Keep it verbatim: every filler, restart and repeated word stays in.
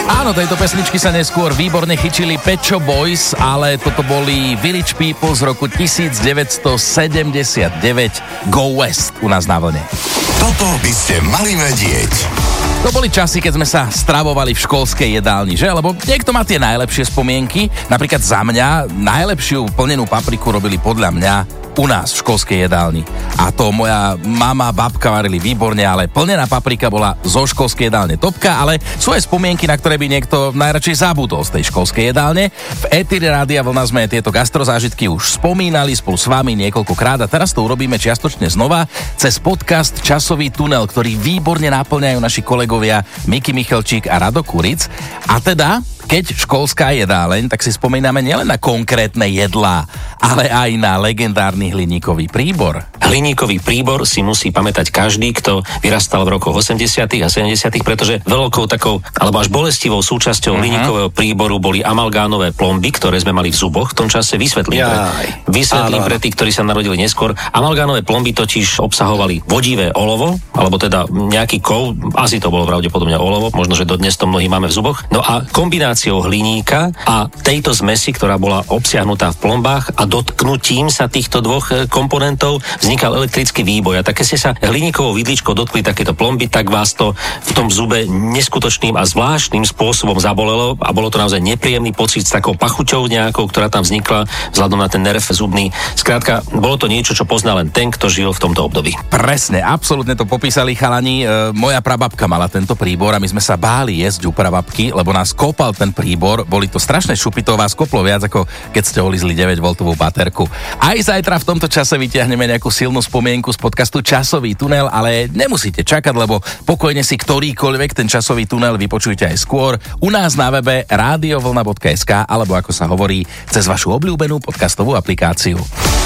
Áno, tejto pesničky sa neskôr výborne chyčili Pet Shop Boys, ale toto boli Village People z roku devätnásťsedemdesiatdeväť, Go West u nás na vlne. Toto by ste mali vedieť. To boli časy, keď sme sa stravovali v školskej jedálni, že? Lebo niekto má tie najlepšie spomienky. Napríklad za mňa najlepšiu plnenú papriku robili podľa mňa u nás v školskej jedálni. A to moja mama, babka varili výborne, ale plnená paprika bola zo školskej jedálne topka, ale sú aj spomienky, na ktoré by niekto najradšej zabudol z tej školskej jedálne. V éteri Rádia Vlna sme tieto gastrozážitky už spomínali spolu s vami niekoľkokrát a teraz to urobíme čiastočne znova cez podcast Časový tunel, ktorý výborne naplňajú naši kolegovia Miky Michalčík a Rado Kuric. A teda keď školská jedáleň, tak si spomíname nielen na konkrétne jedlá, ale aj na legendárny hliníkový príbor. Hliníkový príbor si musí pamätať každý, kto vyrastal v rokoch osemdesiatych a sedemdesiatych, pretože veľkou takou, alebo až bolestivou súčasťou uh-huh. hliníkového príboru boli amalgánové plomby, ktoré sme mali v zuboch v tom čase. Vysvetlím, pre, vysvetlím pre tých, ktorí sa narodili neskôr. Amalgánové plomby totiž obsahovali vodivé olovo, alebo teda nejaký kov, asi to bolo pravdepodobne olovo, možno, že dodnes to mnohí máme v zuboch. No a kombináciou hliníka a tejto zmesi, ktorá bola obsiahnutá v plombách a dotknutím sa týchto dvoch komponentov vznikal elektrický výboj. A tak keď ste sa hliníkovou vidličkou dotkli takéto plomby, tak vás to v tom zube neskutočným a zvláštnym spôsobom zabolelo a bolo to naozaj nepríjemný pocit s takou pachuťou nejakou, ktorá tam vznikla vzhľadom na ten nerv zubný. Skrátka, bolo to niečo, čo pozná len ten, kto žil v tomto období. Presne, absolútne to popísali chalani. E, moja prababka mala tento príbor a my sme sa báli jesť u prababky, lebo nás kopal ten príbor, boli to strašné šupy, to vás koplo viac, ako keď ste olizli deväť voltovú baterku. Aj zajtra v tomto čase vyťahneme nejakú silnú spomienku z podcastu Časový tunel, ale nemusíte čakať, lebo pokojne si ktorýkoľvek ten časový tunel vypočujte aj skôr u nás na webe rádiovlna bodka es ká alebo ako sa hovorí, cez vašu obľúbenú podcastovú aplikáciu.